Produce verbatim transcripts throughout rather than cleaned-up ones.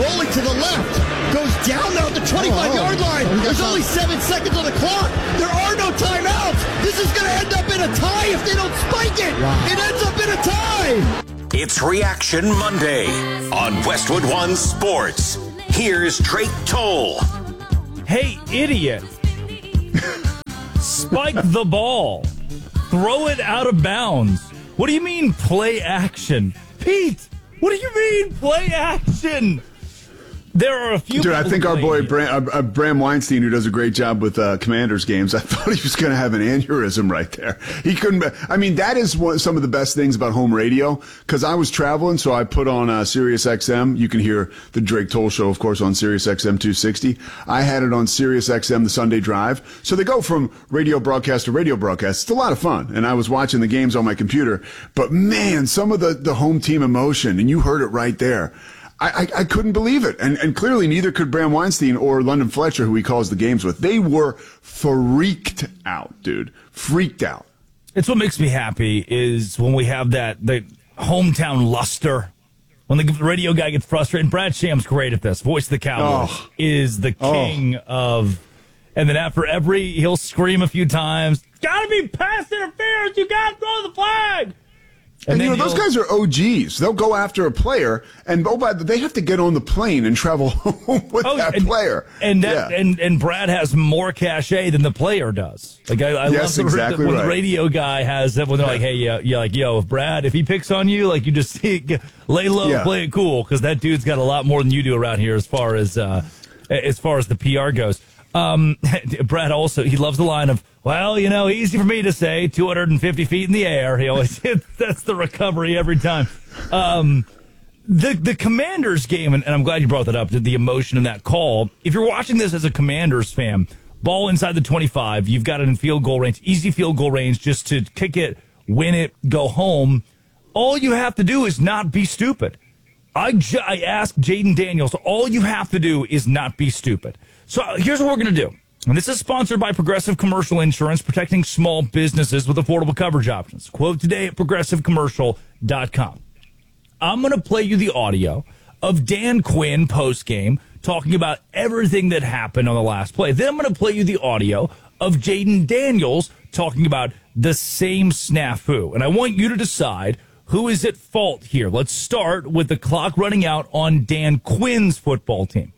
rolling to the left, goes down now at the twenty-five-yard line. There's only seven seconds on the clock. There are no timeouts. This is going to end up in a tie if they don't spike it. Wow. It ends up in a tie. It's Reaction Monday on Westwood One Sports. Here's Drake Toll. Hey, idiot. Spike the ball. Throw it out of bounds. What do you mean play action? Pete, what do you mean play action? There are a few. Dude, I think our boy Bram, uh, Bram Weinstein, who does a great job with uh, Commanders games, I thought he was going to have an aneurysm right there. He couldn't. I mean, that is one, some of the best things about home radio, because I was traveling, so I put on uh, Sirius X M. You can hear the Drake Toll Show, of course, on Sirius X M two sixty. I had it on Sirius X M, the Sunday Drive. So they go from radio broadcast to radio broadcast. It's a lot of fun, and I was watching the games on my computer. But, man, some of the, the home team emotion, and you heard it right there. I, I, I couldn't believe it. And, and clearly neither could Bram Weinstein or London Fletcher, who he calls the games with. They were freaked out, dude. Freaked out. It's what makes me happy is when we have that the hometown luster. When the radio guy gets frustrated. And Brad Sham's great at this. Voice of the Cowboys oh. is the king oh. of... And then after every... He'll scream a few times. It's got to be pass interference. You got to throw the flag. And, and you know, those guys are O Gs. They'll go after a player, and oh, by the, they have to get on the plane and travel home with oh, that and, player. And that, yeah. and and Brad has more cachet than the player does. Like I, I yes, love the, exactly the, when right. the radio guy has that when they're like, hey, yeah, yeah, like, yo, if Brad, if he picks on you, like you just lay low, yeah. play it cool, because that dude's got a lot more than you do around here as far as uh, as far as the P R goes. Um, Brad also, he loves the line of, well, you know, easy for me to say, two hundred fifty feet in the air. He always, that's the recovery every time. Um, the, the Commanders game, and, and I'm glad you brought that up, the emotion in that call. If you're watching this as a Commanders fan, ball inside the twenty-five, you've got it in field goal range, easy field goal range, just to kick it, win it, go home. All you have to do is not be stupid. I, j- I asked Jayden Daniels, all you have to do is not be stupid. So here's what we're going to do. And this is sponsored by Progressive Commercial Insurance, protecting small businesses with affordable coverage options. Quote today at progressive commercial dot com. I'm going to play you the audio of Dan Quinn postgame talking about everything that happened on the last play. Then I'm going to play you the audio of Jayden Daniels talking about the same snafu. And I want you to decide who is at fault here. Let's start with the clock running out on Dan Quinn's football team.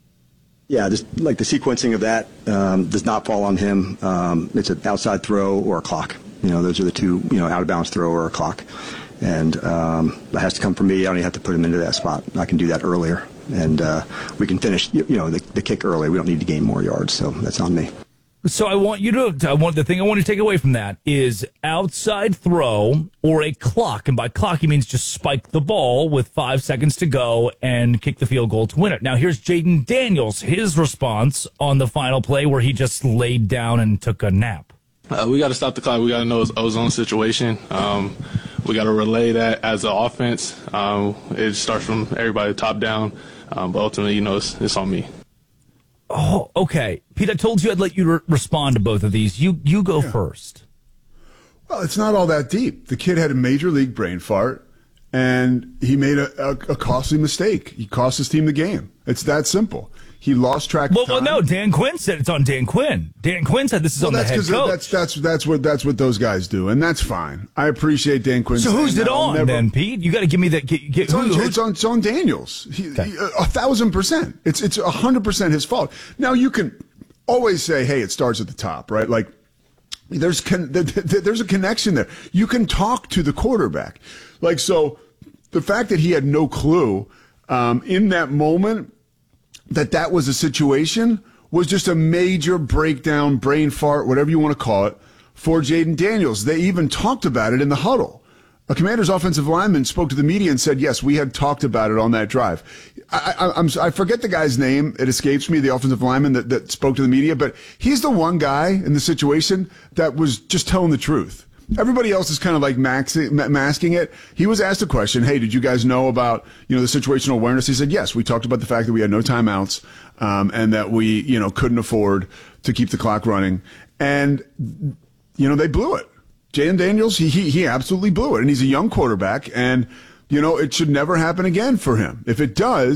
Yeah, just like the sequencing of that um, does not fall on him. Um, it's an outside throw or a clock. You know, those are the two, you know, out of bounds throw or a clock. And um, that has to come from me. I don't even have to put him into that spot. I can do that earlier. And uh, we can finish, you know, the, the kick early. We don't need to gain more yards, so that's on me. So I want you to, I want the thing I want you to take away from that is outside throw or a clock. And by clock, he means just spike the ball with five seconds to go and kick the field goal to win it. Now, here's Jayden Daniels, his response on the final play where he just laid down and took a nap. Uh, we got to stop the clock. We got to know it's ozone situation. Um, we got to relay that as an offense. Um, it starts from everybody top down. Um, but ultimately, you know, it's, it's on me. Oh, okay. Pete, I told you I'd let you re- respond to both of these. You you go yeah. first. Well, it's not all that deep. The kid had a major league brain fart, and he made a, a, a costly mistake. He cost his team the game. It's that simple. He lost track well, of time. Well, no, Dan Quinn said it's on Dan Quinn. Dan Quinn said this is well, on the head coach. That's, that's, that's, that's, what, that's what those guys do, and that's fine. I appreciate Dan Quinn. So who's it on, never, then, Pete? You got to give me that. Get, get, it's, who, on, who, it's, on, it's on Daniels. He, okay. he, a thousand percent. It's it's a hundred percent his fault. Now, you can always say, hey, it starts at the top, right? Like, there's con- there's a connection there. You can talk to the quarterback. Like, so the fact that he had no clue um, in that moment that that was a situation was just a major breakdown, brain fart, whatever you want to call it, for Jayden Daniels. They even talked about it in the huddle. A Commander's offensive lineman spoke to the media and said, yes, we had talked about it on that drive. I, I, I'm, I forget the guy's name. It escapes me, the offensive lineman that, that spoke to the media, but he's the one guy in the situation that was just telling the truth. Everybody else is kind of like maxing, masking it. He was asked a question, hey, did you guys know about, you know, the situational awareness? He said, yes, we talked about the fact that we had no timeouts, um, and that we, you know, couldn't afford to keep the clock running. And, you know, they blew it. Jayden Daniels, he, he, he absolutely blew it. And he's a young quarterback, and, you know, it should never happen again for him. If it does,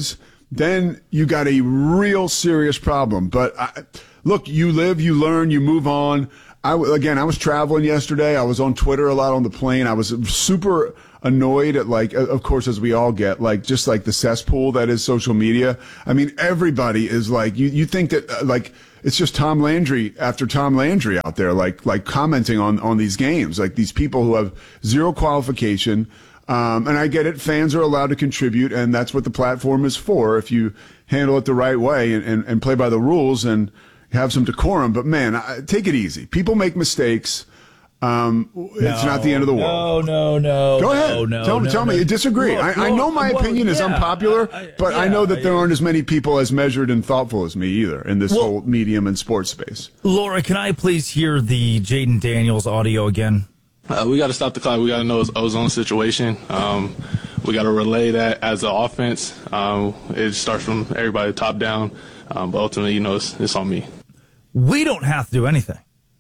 then you got a real serious problem. But I, look, you live, you learn, you move on. I, again, I was traveling yesterday. I was on Twitter a lot on the plane. I was super annoyed at, like, of course, as we all get, like, just like the cesspool that is social media. I mean, everybody is like, you, you think that, uh, like, it's just Tom Landry after Tom Landry out there, like, like commenting on, on these games, like these people who have zero qualification. Um, and I get it. Fans are allowed to contribute, and that's what the platform is for. If you handle it the right way and, and, and play by the rules and have some decorum. But man, I, take it easy. People make mistakes. Um, no, it's not the end of the world. No, no, no. Go ahead. No, no, tell me, no, tell no. me. You disagree. Look, I, I know my well, opinion is yeah, unpopular, I, I, but yeah, I know that there yeah. aren't as many people as measured and thoughtful as me either in this well, whole medium and sports space. Laura, can I please hear the Jayden Daniels audio again? Uh, we got to stop the clock. We got to know it's ozone situation. Um, we got to relay that as an offense. Um, it starts from everybody top down, um, but ultimately, you know, it's, it's on me. We don't have to do anything.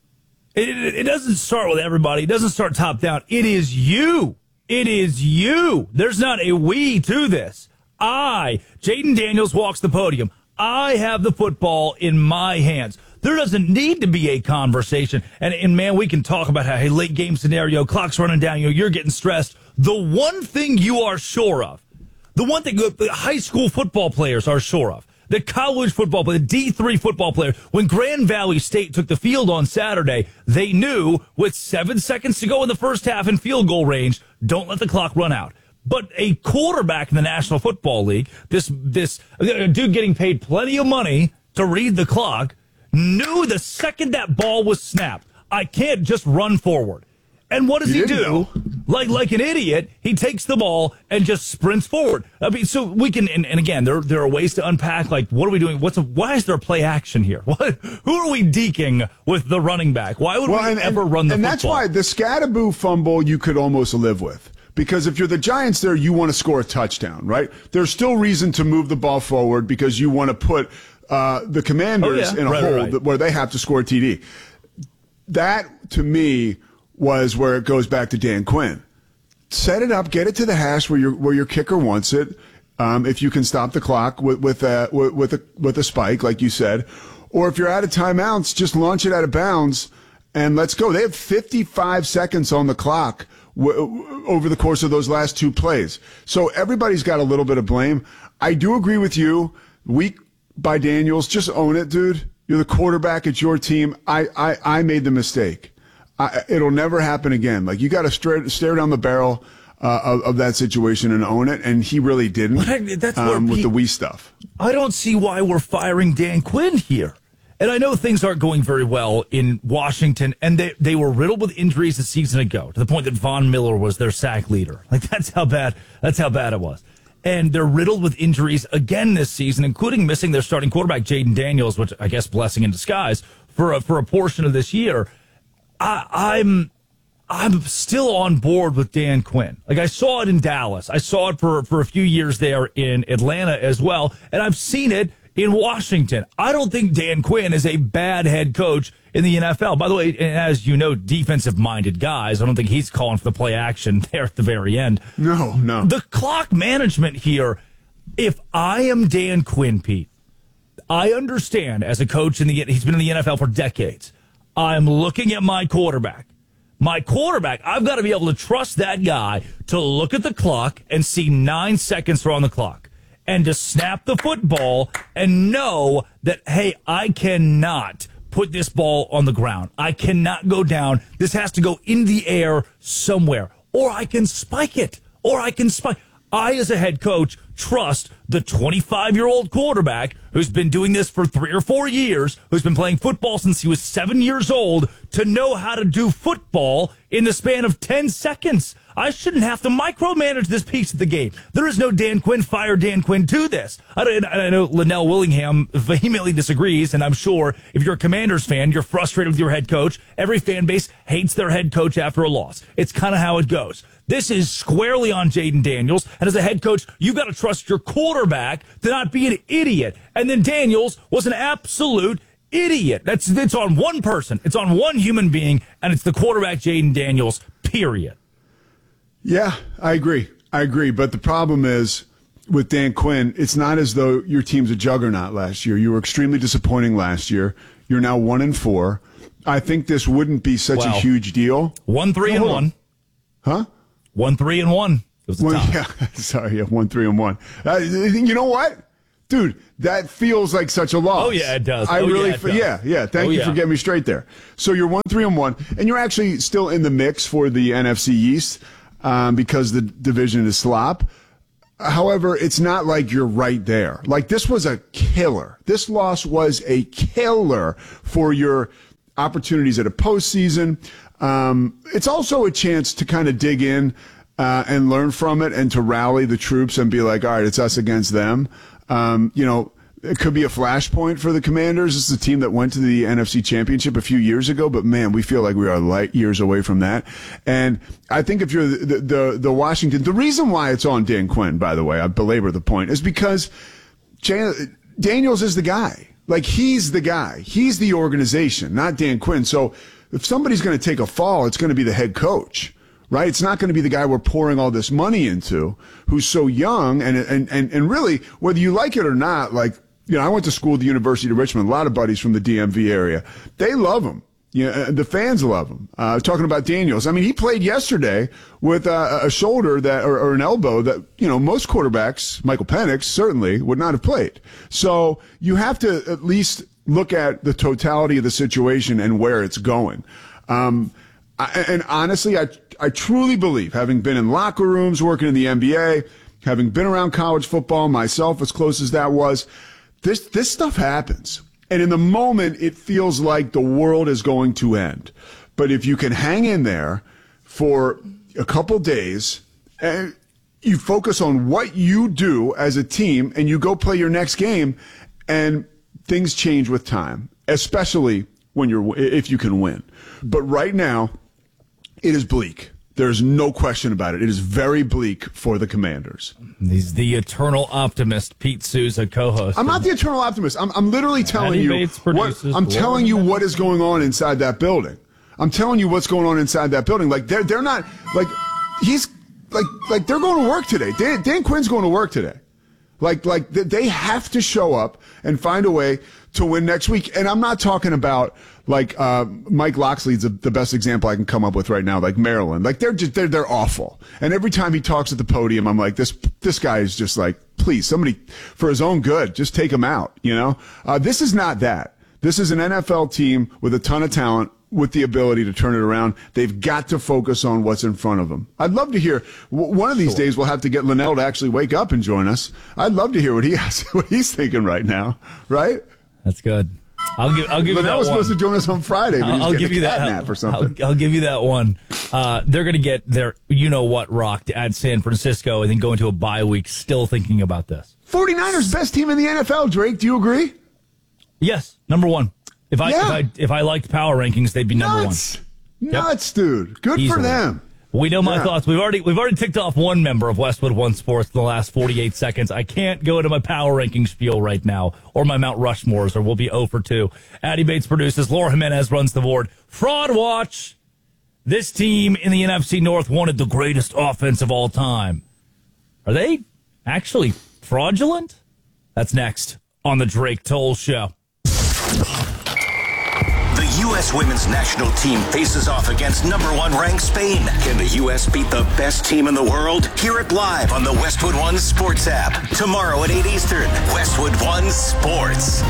It, it, it doesn't start with everybody. It doesn't start top down. It is you. It is you. There's not a we to this. I, Jayden Daniels, walks the podium. I have the football in my hands. There doesn't need to be a conversation. And, and man, we can talk about how, hey, late game scenario, clock's running down, you know, you're getting stressed. The one thing you are sure of, the one thing the high school football players are sure of, the college football player, the D three football player, when Grand Valley State took the field on Saturday, they knew with seven seconds to go in the first half in field goal range, don't let the clock run out. But a quarterback in the National Football League, this this a dude getting paid plenty of money to read the clock, knew the second that ball was snapped, I can't just run forward. And what does he, he do? Know. Like like an idiot, he takes the ball and just sprints forward. I mean, so we can, and, and again, there there are ways to unpack. Like, what are we doing? What's a, why is there play action here? What, who are we deking with the running back? Why would well, we and, ever and, run the and football? And that's why the Scattaboo fumble you could almost live with. Because if you're the Giants there, you want to score a touchdown, right? There's still reason to move the ball forward because you want to put uh, the Commanders oh, yeah. in a right, hole right. where they have to score a T D. That, to me, was where it goes back to Dan Quinn. Set it up, get it to the hash where your where your kicker wants it. Um, if you can stop the clock with with a with a with a spike, like you said, or if you're out of timeouts, just launch it out of bounds and let's go. They have fifty-five seconds on the clock w- over the course of those last two plays, so everybody's got a little bit of blame. I do agree with you. Weak by Daniels, just own it, dude. You're the quarterback. It's your team. I I, I made the mistake. I, it'll never happen again. Like, you got to stare, stare down the barrel uh, of, of that situation and own it, and he really didn't. I, that's um, with he, the we stuff. I don't see why we're firing Dan Quinn here. And I know things aren't going very well in Washington, and they they were riddled with injuries a season ago to the point that Von Miller was their sack leader. Like, that's how bad that's how bad it was. And they're riddled with injuries again this season, including missing their starting quarterback Jayden Daniels, which I guess blessing in disguise for a, for a portion of this year. I, I'm I'm still on board with Dan Quinn. Like, I saw it in Dallas. I saw it for, for a few years there in Atlanta as well. And I've seen it in Washington. I don't think Dan Quinn is a bad head coach in the N F L. By the way, as you know, defensive-minded guys, I don't think he's calling for the play action there at the very end. No, no. The clock management here, if I am Dan Quinn, Pete, I understand as a coach, in the he's been in the N F L for decades. I'm looking at my quarterback. My quarterback, I've got to be able to trust that guy to look at the clock and see nine seconds are on the clock and to snap the football and know that, hey, I cannot put this ball on the ground. I cannot go down. This has to go in the air somewhere. Or I can spike it. Or I can spike. I, as a head coach, trust the twenty-five-year-old quarterback who's been doing this for three or four years, who's been playing football since he was seven years old, to know how to do football in the span of ten seconds. I shouldn't have to micromanage this piece of the game. There is no Dan Quinn, fire Dan Quinn to this. I, don't, I know Linnell Willingham vehemently disagrees, and I'm sure if you're a Commanders fan, you're frustrated with your head coach. Every fan base hates their head coach after a loss. It's kind of how it goes. This is squarely on Jayden Daniels, and as a head coach, you've got to trust your quarterback to not be an idiot. And then Daniels was an absolute idiot. That's it's on one person. It's on one human being, and it's the quarterback, Jayden Daniels, period. Yeah, I agree. I agree. But the problem is with Dan Quinn, it's not as though your team's a juggernaut last year. You were extremely disappointing last year. You're now one and four. I think this wouldn't be such wow. a huge deal. One, three, no, and one. Huh? One, three, and one. It was a one, tie. yeah, sorry, yeah, one, three, and one. Uh, you know what? Dude, that feels like such a loss. Oh, yeah, it does. I oh, really, yeah, fe- yeah, yeah. Thank oh, you yeah. for getting me straight there. So you're one, three, and one, and you're actually still in the mix for the N F C East um, because the division is slop. However, it's not like you're right there. Like, this was a killer. This loss was a killer for your opportunities at a postseason. Um, it's also a chance to kind of dig in uh, and learn from it and to rally the troops and be like, all right, it's us against them. Um, you know, it could be a flashpoint for the Commanders. This is a team that went to the N F C Championship a few years ago, but man, we feel like we are light years away from that. And I think if you're the, the, the Washington, the reason why it's on Dan Quinn, by the way, I belabor the point, is because Jan, Daniels is the guy. Like, he's the guy. He's the organization, not Dan Quinn. So if somebody's going to take a fall, it's going to be the head coach. Right? It's not going to be the guy we're pouring all this money into, who's so young. And, and, and, and really, whether you like it or not, like, you know, I went to school at the University of Richmond, a lot of buddies from the D M V area. They love him. You know, the fans love him. Uh, talking about Daniels. I mean, he played yesterday with uh, a shoulder that, or, or an elbow that, you know, most quarterbacks, Michael Penix certainly, would not have played. So you have to at least look at the totality of the situation and where it's going. Um, I, and honestly, I, I truly believe, having been in locker rooms, working in the N B A, having been around college football myself, as close as that was, this, this stuff happens. And in the moment, it feels like the world is going to end. But if you can hang in there for a couple days and you focus on what you do as a team and you go play your next game, and things change with time, especially when you're, if you can win. But right now, it is bleak. There's no question about it. It is very bleak for the Commanders. He's the eternal optimist, Pete Souza, co-host. I'm not the eternal optimist. I'm, I'm literally telling Andy you Bates what, produces I'm Lord telling you Jimenez. what is going on inside that building. I'm telling you what's going on inside that building. Like, they're they're not like he's like like they're going to work today. Dan, Dan Quinn's going to work today. Like like they have to show up and find a way to win next week. And I'm not talking about like uh, Mike Loxley's the, the best example I can come up with right now. Like Maryland, like they're just they're they're awful. And every time he talks at the podium, I'm like, this this guy is just like, please, somebody for his own good, just take him out. You know, uh, this is not that. This is an N F L team with a ton of talent, with the ability to turn it around. They've got to focus on what's in front of them. I'd love to hear, one of these sure. days we'll have to get Linnell to actually wake up and join us. I'd love to hear what he has, what he's thinking right now, right? That's good. I'll give, I'll give Linnell you that was one. supposed to join us on Friday, but I'll, he's I'll getting give you a cat that nap or something. I'll, I'll give you that one. Uh, they're going to get their, you know what, rocked at San Francisco and then go into a bye week still thinking about this. 49ers best team in the N F L, Drake. Do you agree? Yes, number one. If I, yeah. if I if I liked power rankings, they'd be number Nuts. one. Nuts, yep. dude. Good Easily. for them. We know my yeah. thoughts. We've already we've already ticked off one member of Westwood One Sports in the last forty-eight seconds. I can't go into my power ranking spiel right now or my Mount Rushmores, or we'll be zero for two. Addy Bates produces. Laura Jimenez runs the board. Fraud Watch. This team in the N F C North wanted the greatest offense of all time. Are they actually fraudulent? That's next on the Drake Toll Show. The U S women's national team faces off against number one ranked Spain. Can the U S beat the best team in the world? Hear it live on the Westwood One Sports app. Tomorrow at eight Eastern, Westwood One Sports.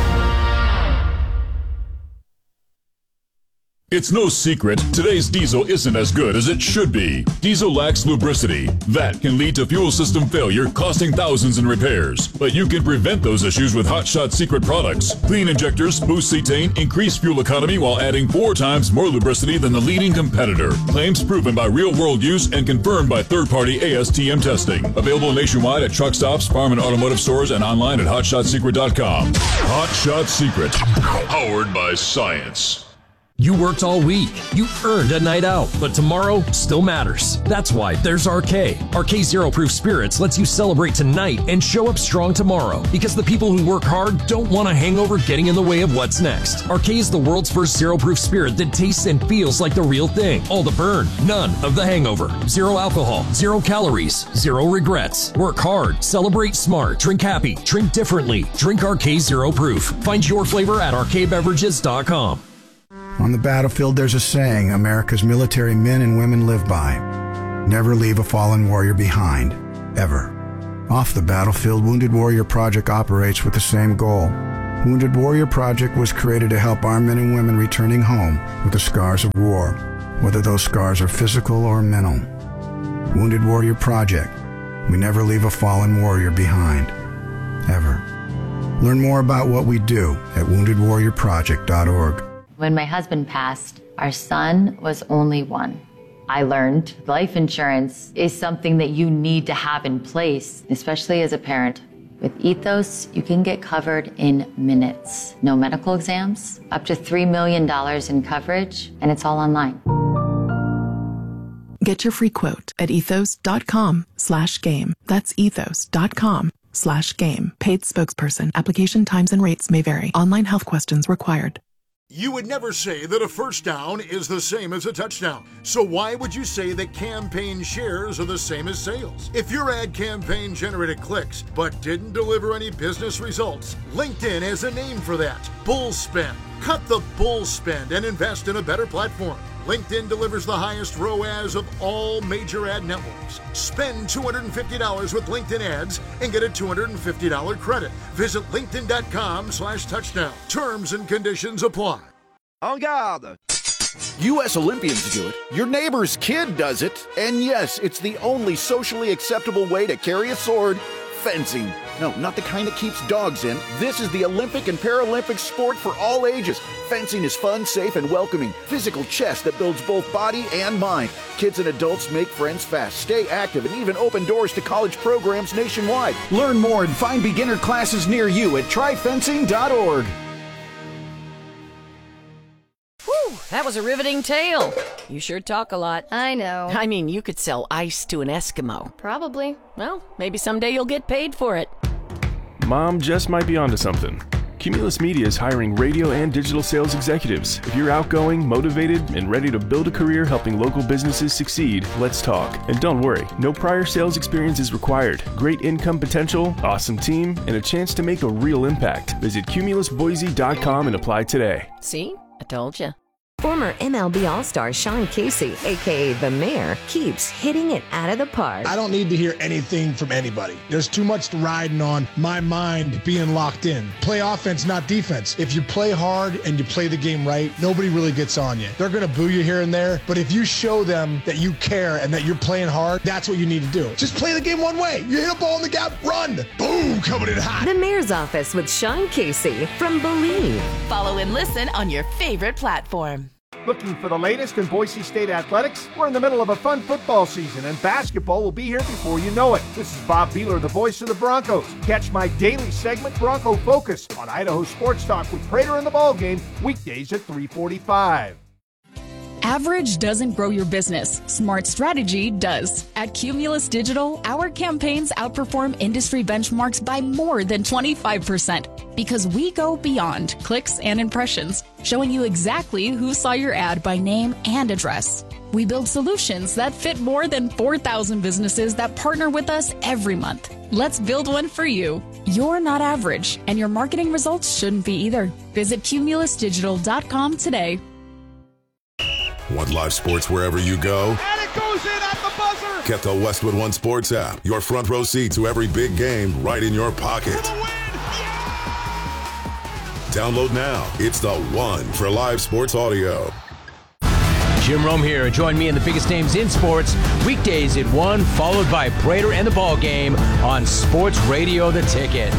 It's no secret, today's diesel isn't as good as it should be. Diesel lacks lubricity. That can lead to fuel system failure, costing thousands in repairs. But you can prevent those issues with Hot Shot Secret products. Clean injectors, boost cetane, increase fuel economy while adding four times more lubricity than the leading competitor. Claims proven by real-world use and confirmed by third-party A S T M testing. Available nationwide at truck stops, farm and automotive stores, and online at hot shot secret dot com. Hot Shot Secret, powered by science. You worked all week. You earned a night out, but tomorrow still matters. That's why there's R K. R K Zero Proof Spirits lets you celebrate tonight and show up strong tomorrow, because the people who work hard don't want a hangover getting in the way of what's next. R K is the world's first zero proof spirit that tastes and feels like the real thing. All the burn, none of the hangover. Zero alcohol, zero calories, zero regrets. Work hard, celebrate smart, drink happy, drink differently. Drink R K Zero Proof. Find your flavor at R K beverages dot com. On the battlefield, there's a saying America's military men and women live by. Never leave a fallen warrior behind, ever. Off the battlefield, Wounded Warrior Project operates with the same goal. Wounded Warrior Project was created to help our men and women returning home with the scars of war, whether those scars are physical or mental. Wounded Warrior Project. We never leave a fallen warrior behind, ever. Learn more about what we do at wounded warrior project dot org. When my husband passed, our son was only one. I learned life insurance is something that you need to have in place, especially as a parent. With Ethos, you can get covered in minutes. No medical exams, up to three million dollars in coverage, and it's all online. Get your free quote at ethos.com slash game. That's ethos.com slash game. Paid spokesperson. Application times and rates may vary. Online health questions required. You would never say that a first down is the same as a touchdown. So why would you say that campaign shares are the same as sales? If your ad campaign generated clicks but didn't deliver any business results, LinkedIn has a name for that. Bull spend. Cut the bull spend and invest in a better platform. LinkedIn delivers the highest R O A S of all major ad networks. Spend two hundred fifty dollars with LinkedIn ads and get a two hundred fifty dollars credit. Visit linkedin.com slash touchdown. Terms and conditions apply. En garde! U S Olympians do it, your neighbor's kid does it, and yes, it's the only socially acceptable way to carry a sword: fencing. No, not the kind that keeps dogs in. This is the Olympic and Paralympic sport for all ages. Fencing is fun, safe, and welcoming. Physical chess that builds both body and mind. Kids and adults make friends fast, stay active, and even open doors to college programs nationwide. Learn more and find beginner classes near you at try fencing dot org. Whew, that was a riveting tale. You sure talk a lot. I know. I mean, you could sell ice to an Eskimo. Probably. Well, maybe someday you'll get paid for it. Mom just might be onto something. Cumulus Media is hiring radio and digital sales executives. If you're outgoing, motivated, and ready to build a career helping local businesses succeed, let's talk. And don't worry, no prior sales experience is required. Great income potential, awesome team, and a chance to make a real impact. Visit cumulus boise dot com and apply today. See? I told you. Former M L B All-Star Sean Casey, a k a. The Mayor, keeps hitting it out of the park. I don't need to hear anything from anybody. There's too much riding on my mind being locked in. Play offense, not defense. If you play hard and you play the game right, nobody really gets on you. They're going to boo you here and there, but if you show them that you care and that you're playing hard, that's what you need to do. Just play the game one way. You hit a ball in the gap, run. Boom, coming in hot. The Mayor's Office with Sean Casey from Believe. Follow and listen on your favorite platform. Looking for the latest in Boise State athletics? We're in the middle of a fun football season, and basketball will be here before you know it. This is Bob Beeler, the voice of the Broncos. Catch my daily segment, Bronco Focus, on Idaho Sports Talk with Prater in the Ballgame, weekdays at three forty-five. Average doesn't grow your business. Smart strategy does. At Cumulus Digital, our campaigns outperform industry benchmarks by more than twenty-five percent because we go beyond clicks and impressions, showing you exactly who saw your ad by name and address. We build solutions that fit more than four thousand businesses that partner with us every month. Let's build one for you. You're not average, and your marketing results shouldn't be either. Visit cumulus digital dot com today. Want live sports wherever you go? And it goes in at the buzzer! Get the Westwood One Sports app. Your front row seat to every big game right in your pocket. Yeah! Download now. It's the one for live sports audio. Jim Rome here. Join me in the biggest names in sports. Weekdays at one, followed by Prater and the Ball Game on Sports Radio The Ticket.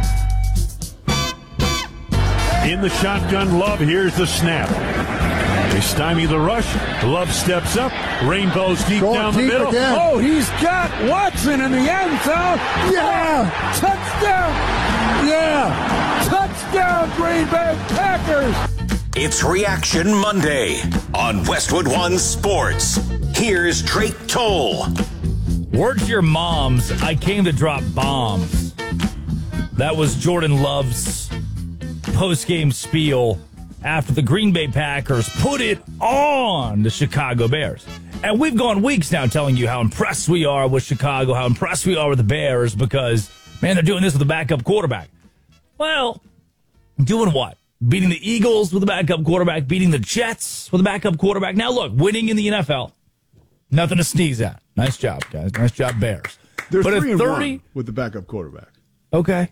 In the shotgun, Love. Here's the snap. They stymie the rush. Love steps up. Rainbow's deep Going down deep the middle. Again. Oh, he's got Watson in the end zone. Yeah. Touchdown. Yeah. Touchdown, Green Bay Packers. It's Reaction Monday on Westwood One Sports. Here's Drake Toll. Word to your moms, I came to drop bombs. That was Jordan Love's post-game spiel after the Green Bay Packers put it on the Chicago Bears. And we've gone weeks now telling you how impressed we are with Chicago, how impressed we are with the Bears because, man, they're doing this with a backup quarterback. Well, doing what? Beating the Eagles with a backup quarterback, beating the Jets with a backup quarterback. Now, look, winning in the N F L, nothing to sneeze at. Nice job, guys. Nice job, Bears. They're but three at and thirty one with the backup quarterback. Okay.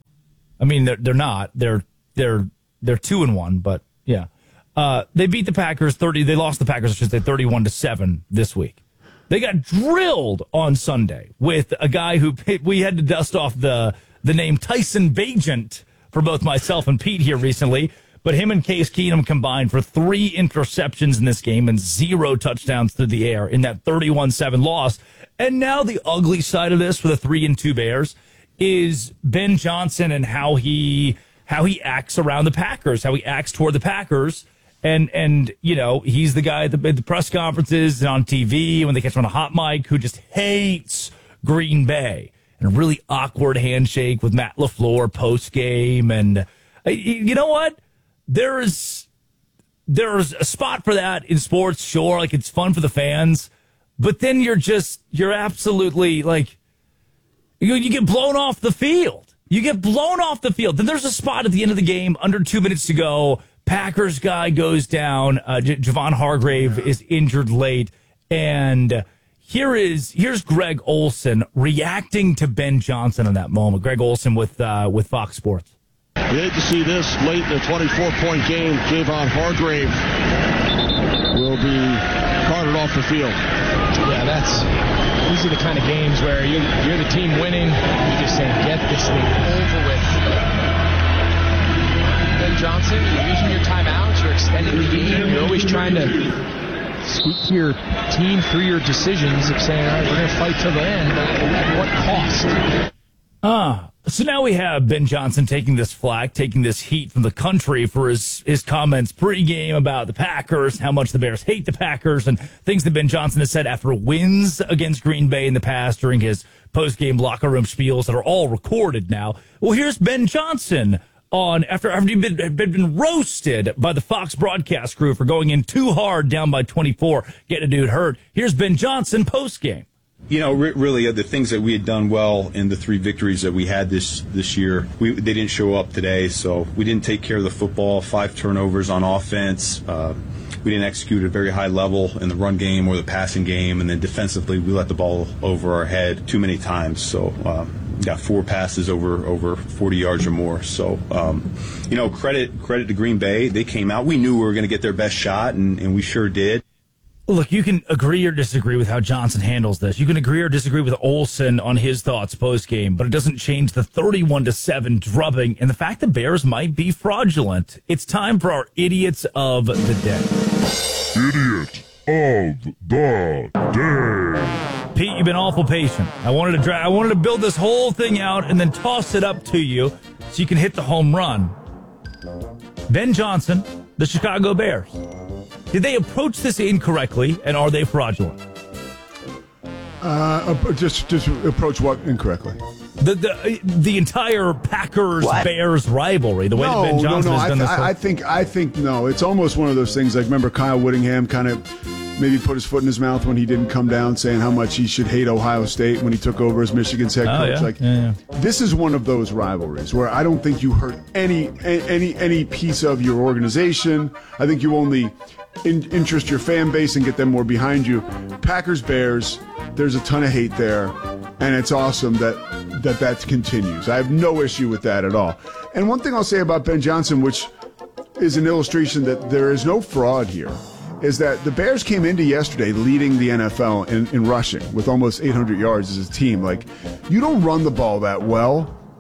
I mean, they're, they're not. They're they're they're two and one, but yeah. Uh, they beat the Packers thirty. They lost the Packers, I should say, thirty-one to seven this week. They got drilled on Sunday with a guy who we had to dust off the the name Tyson Bagent for both myself and Pete here recently. But him and Case Keenum combined for three interceptions in this game and zero touchdowns through the air in that thirty-one seven loss. And now the ugly side of this for the three and two Bears is Ben Johnson and how he how he acts around the Packers, how he acts toward the Packers. And, and you know, he's the guy at the, at the press conferences and on T V when they catch him on a hot mic who just hates Green Bay. And a really awkward handshake with Matt LaFleur post-game. And uh, you know what? There's there's a spot for that in sports, sure. Like, it's fun for the fans. But then you're just, you're absolutely, like, you, you get blown off the field. You get blown off the field. Then there's a spot at the end of the game, under two minutes to go. Packers guy goes down. Uh, J- Javon Hargrave is injured late. And here is, here's Greg Olsen reacting to Ben Johnson in that moment. Greg Olsen with, uh, with Fox Sports. You hate to see this late in the twenty-four point game. Javon Hargrave will be carted off the field. Yeah, that's these are the kind of games where you, you're the team winning. You just say, get this thing over with. Ben Johnson, you're using your timeouts. You're extending the game. You're always trying to speak to your team through your decisions of saying, all right, we're going to fight till the end, but at what cost? Ah. So now we have Ben Johnson taking this flack, taking this heat from the country for his, his comments pregame about the Packers, how much the Bears hate the Packers, and things that Ben Johnson has said after wins against Green Bay in the past during his postgame locker room spiels that are all recorded now. Well, here's Ben Johnson on after after he'd been, been, been roasted by the Fox broadcast crew for going in too hard down by twenty-four, getting a dude hurt. Here's Ben Johnson postgame. You know, re- really, the things that we had done well in the three victories that we had this this year, we, they didn't show up today. So we didn't take care of the football, five turnovers on offense. Uh, we didn't execute at a very high level in the run game or the passing game. And then defensively, we let the ball over our head too many times. So um, got four passes over, over forty yards or more. So, um, you know, credit credit to Green Bay. They came out. We knew we were going to get their best shot, and, and we sure did. Look, you can agree or disagree with how Johnson handles this. You can agree or disagree with Olsen on his thoughts post-game, but it doesn't change the thirty-one to seven drubbing and the fact the Bears might be fraudulent. It's time for our idiots of the day. Idiot of the day. Pete, you've been awful patient. I wanted to dra- I wanted to build this whole thing out and then toss it up to you so you can hit the home run. Ben Johnson, the Chicago Bears. Did they approach this incorrectly, and are they fraudulent? Uh, just just approach what incorrectly? The the the entire Packers-Bears rivalry, the way no, that Ben Johnson no, no. has done I, this. I, I think I think no. It's almost one of those things. Like, remember Kyle Whittingham kind of maybe put his foot in his mouth when he didn't come down, saying how much he should hate Ohio State when he took over as Michigan's head coach. Oh, yeah. Like, yeah, yeah. This is one of those rivalries where I don't think you hurt any any any piece of your organization. I think you only in, interest your fan base and get them more behind you. Packers Bears, there's a ton of hate there, and it's awesome that that that continues. I have no issue with that at all. And one thing I'll say about Ben Johnson, which is an illustration that there is no fraud here, is that the Bears came into yesterday leading the N F L in, in rushing with almost eight hundred yards as a team. Like, you don't run the ball that well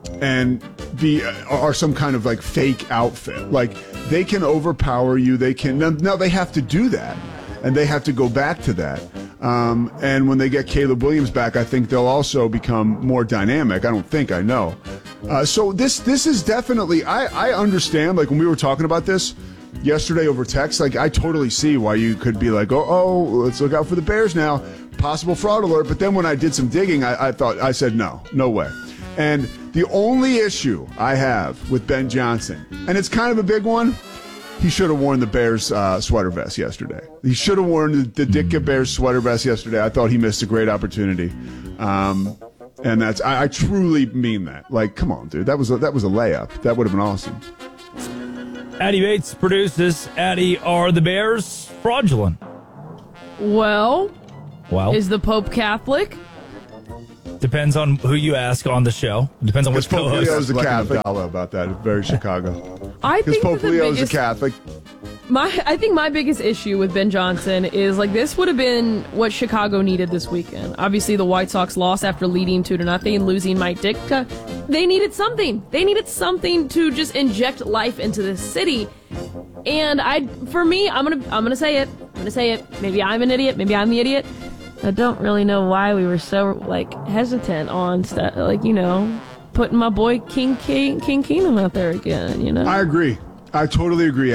and be are some kind of like fake outfit. Like they can overpower you. They can now, now they have to do that, and they have to go back to that. Um, and when they get Caleb Williams back, I think they'll also become more dynamic. I don't think I know. Uh, so this this is definitely I, I understand. Like when we were talking about this yesterday over text, like I totally see why you could be like, oh, oh, let's look out for the Bears now. Possible fraud alert. But then when I did some digging, I, I thought I said no, no way. And the only issue I have with Ben Johnson, and it's kind of a big one, he should have worn the Bears uh, sweater vest yesterday. He should have worn the, the Ditka Bears sweater vest yesterday. I thought he missed a great opportunity. Um, and that's I, I truly mean that. Like, come on, dude. That was a, that was a layup. That would have been awesome. Addy Bates produces. Addy, are the Bears fraudulent? Well, well, is the Pope Catholic? Depends on who you ask on the show. Depends on which Pope co-host. Leo's a Catholic. About that, very Chicago. I think Pope that the Leo's biggest, a Catholic. My, I think my biggest issue with Ben Johnson is like this would have been what Chicago needed this weekend. Obviously, the White Sox lost after leading two to nothing and losing Mike Ditka. They needed something. They needed something to just inject life into this city. And I, for me, I'm gonna, I'm gonna say it. I'm gonna say it. Maybe I'm an idiot. Maybe I'm the idiot. I don't really know why we were so like hesitant on stuff, like you know, putting my boy King King King Keenum out there again. You know, I agree. I totally agree.